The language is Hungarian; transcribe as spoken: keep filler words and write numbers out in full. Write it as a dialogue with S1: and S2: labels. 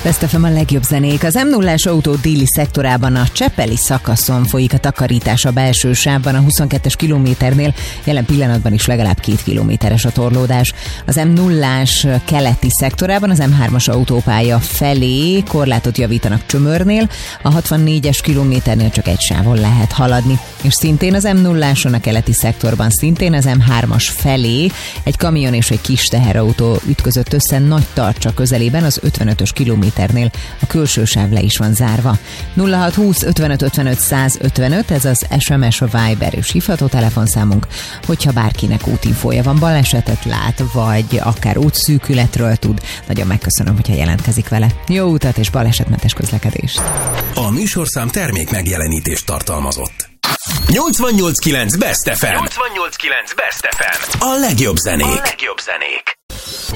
S1: Best ef em a legjobb zenék. Az em nullás autó déli szektorában a Csepeli szakaszon folyik a takarítás a belső sávban a huszonkettes kilométernél. Jelen pillanatban is legalább két kilométeres a torlódás. Az em nullás keleti szektorában az em hármas autópálya felé korlátot javítanak Csömörnél. A hatvannégyes kilométernél csak egy sávon lehet haladni. És szintén az em nulláson a keleti szektorban szintén az em hármas felé egy kamion és egy kis teherautó ütközött össze Nagytarcsa közelében az ötvenötös kilométernél. A külső sáv le is van zárva. nulla hat húsz ötvenöt ötvenöt száz ötvenöt, ez az es em es, a Viber és hívható telefonszámunk, hogyha bárkinek útinfója van, balesetet lát, vagy akár útszűkületről tud. Nagyon megköszönöm, hogyha jelentkezik vele. Jó utat és balesetmentes közlekedést!
S2: A műsorszám termék megjelenítést tartalmazott. nyolcvannyolc kilenc Best ef em.
S3: nyolcvannyolc kilenc Best ef em.
S2: A legjobb zenék.
S3: A legjobb zenék.